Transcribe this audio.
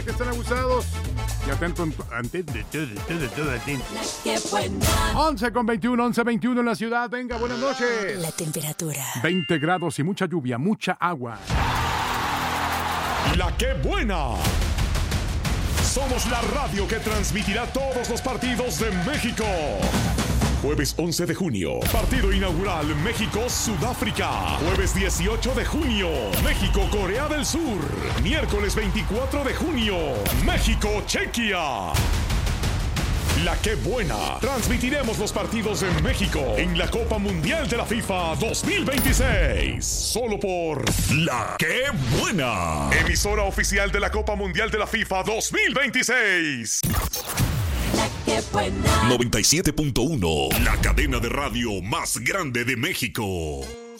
Que están abusados. Y atento, todo atento. 11:21, 11:21 en la ciudad. Venga, buenas noches. La temperatura. 20 grados y mucha lluvia, mucha agua. La que buena. Somos la radio que transmitirá todos los partidos de México. Jueves 11 de junio, partido inaugural México-Sudáfrica. Jueves 18 de junio, México-Corea del Sur. Miércoles 24 de junio, México-Chequia. La que buena. Transmitiremos los partidos de México en la Copa Mundial de la FIFA 2026. Solo por La que buena. Emisora oficial de la Copa Mundial de la FIFA 2026. La que buena. 97.1. La cadena de radio más grande de México.